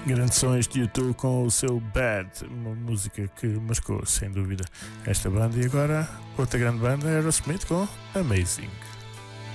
Grande som este YouTube com o seu Bad, uma música que marcou sem dúvida esta banda. E agora outra grande banda, Aerosmith com Amazing.